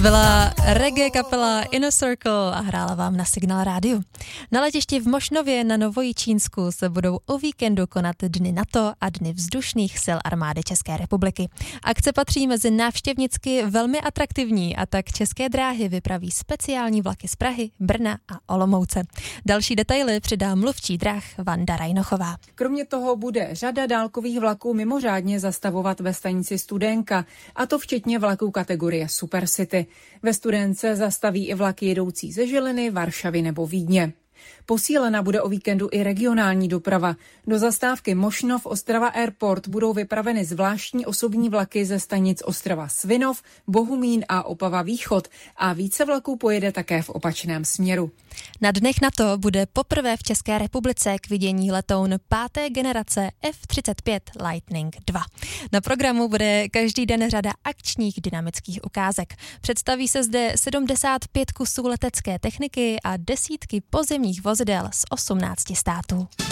Byla reggae kapela Inner Circle a hrála vám na Signál rádiu. Na letišti v Mošnově na Novojičínsku se budou o víkendu konat Dny NATO a Dny vzdušných sil armády České republiky. Akce patří mezi návštěvnicky velmi atraktivní a tak České dráhy vypraví speciální vlaky z Prahy, Brna a Olomouce. Další detaily přidá mluvčí drah Vanda Rajnochová. Kromě toho bude řada dálkových vlaků mimořádně zastavovat ve stanici Studénka, a to včetně vlaků kategorie Supercity. Ve Studénce zastaví i vlaky jedoucí ze Žiliny, Varšavy nebo Vídně. Posílena bude o víkendu i regionální doprava. Do zastávky Mošnov Ostrava Airport budou vypraveny zvláštní osobní vlaky ze stanic Ostrava Svinov, Bohumín a Opava Východ a více vlaků pojede také v opačném směru. Na Dnech NATO bude poprvé v České republice k vidění letoun 5. generace F-35 Lightning II. Na programu bude každý den řada akčních dynamických ukázek. Představí se zde 75 kusů letecké techniky a desítky pozemních vozidel z 18 států.